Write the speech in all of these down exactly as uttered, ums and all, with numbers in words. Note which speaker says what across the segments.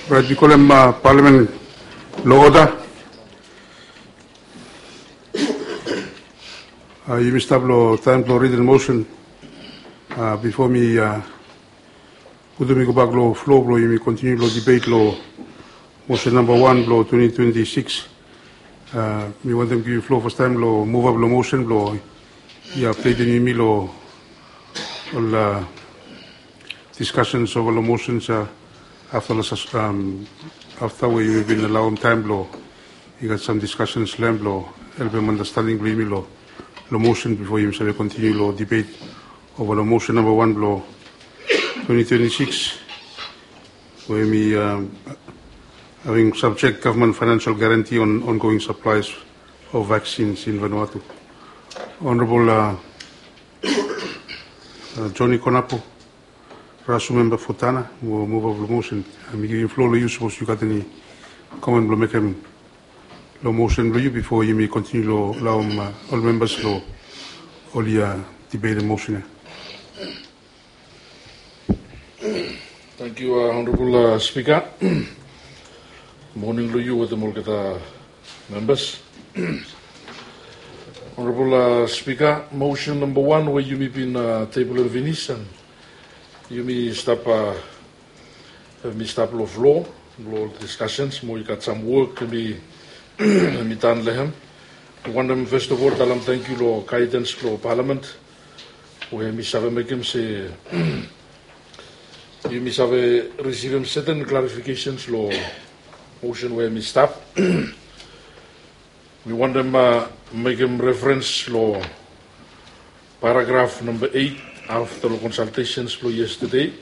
Speaker 1: Right, we call him uh, Parliament Law Order. Uh, you must have lo time to read the motion uh, before me. Uh, put me go back lo flow lo you may continue lo debate lo motion number one lo twenty twenty-six. Uh, we want them to give you flow first time lo move up lo motion lo yeah play the me lo all uh, discussions over the motions uh, after the um, after we've been allowed time lo you got some discussions lamb lo help them understanding me lo the motion before you shall continue law debate over the motion number one law twenty twenty-six where we um, having subject government financial guarantee on ongoing supplies of vaccines in Vanuatu. Honorable uh, uh, Johnny Konapo, Rasu member Futana, will move over the motion. I'm giving floor to you, suppose you got any comment to make him law motion to you before you may continue to allow um, uh, all members to all uh, debate the motion.
Speaker 2: Thank you, uh, Honourable uh, Speaker. Morning to you with the Mulgata members. Honourable uh, Speaker, motion number one where you may be in uh, table of Venice and you may stop uh, have me stop law of law, law discussions, more you got some work to be Mitan Lehem. One of them, first of all, Talam, thank you, Law Guidance, Law Parliament. We have Misave say, you Misave receive certain clarifications, Law Motion where we stop. We want them uh, make them reference, Law Paragraph number eight after the consultations, Law yesterday,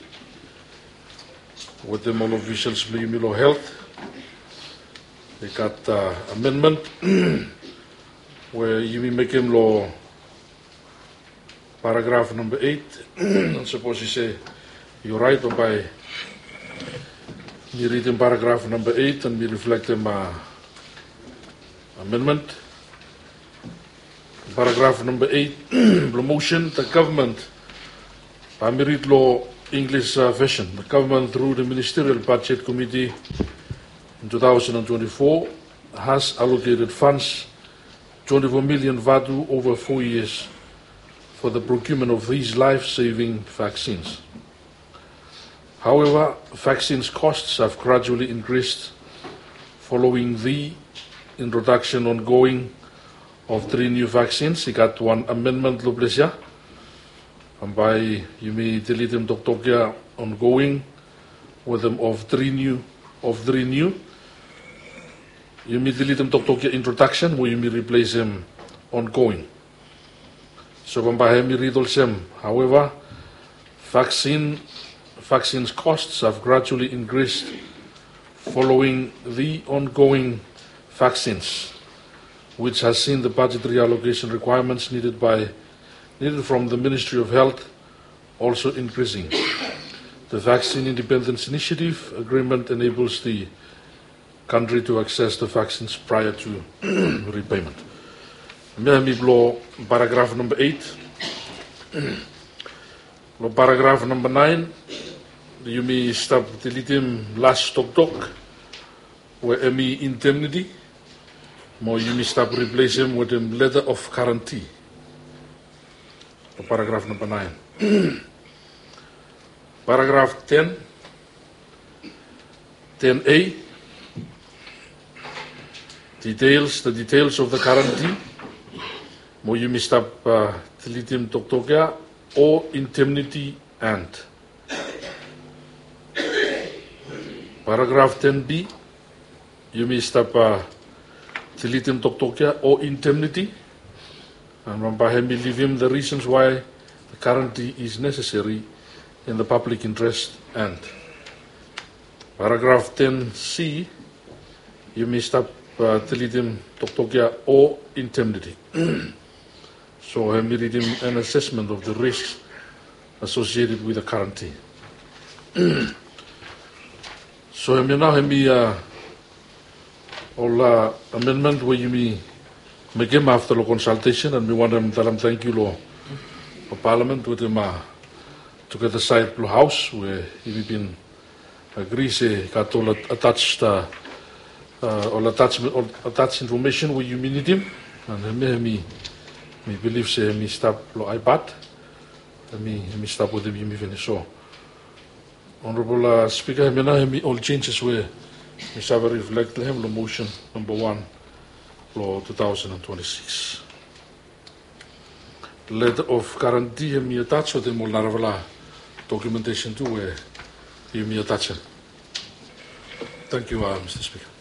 Speaker 2: with them all officials, Law Health. They got uh, amendment where you will make him law paragraph number eight. I suppose you say you're right, but by you read in paragraph number eight and we reflect him uh, amendment. Paragraph number eight, promotion the government. I read law English uh, version. The government through the Ministerial Budget Committee in two thousand twenty-four has allocated funds, twenty-four million vadu over four years for the procurement of these life-saving vaccines. However, vaccines costs have gradually increased following the introduction ongoing of three new vaccines. We got one amendment, Lublesia, and by you may delete them Doctor ongoing with them of three new of three new. You may delete them Doctor introduction, where you may replace them ongoing. So when by me read all them, however, vaccine vaccines costs have gradually increased following the ongoing vaccines, which has seen the budgetary allocation requirements needed by needed from the Ministry of Health also increasing. The Vaccine Independence Initiative agreement enables the country to access the vaccines prior to repayment. May law paragraph number eight. Law paragraph number nine. You may stop deleting last talk talk where me indemnity. More you may stop replace him with a letter of guarantee. Law paragraph number nine. Paragraph ten. ten A. Details, the details of the guarantee. More you may stop uh, deleting toktokia or indemnity and. Paragraph ten B. You may stop uh, deleting toktokia or indemnity. And Rambahem will leave him the reasons why the guarantee is necessary in the public interest and. Paragraph ten C. You may stop uh, deleting toktokia or indemnity. So I'm reading an assessment of the risks associated with the guarantee. So I'm now having uh, all uh, amendment where you may make him after the consultation, and we want them tell them thank you law for Parliament with him uh, to get the side blue house where he been agree se kato attached the uh, or attachment or attached information with humanitim and me me me believe se me stop lo iPad me me stop with the me finish so honorable uh, speaker me na me all changes where me shall reflect him the motion number one law two thousand twenty-six letter of guarantee me attached with the molnarvala documentation to where you me attach it. Thank you, uh, Mister Speaker.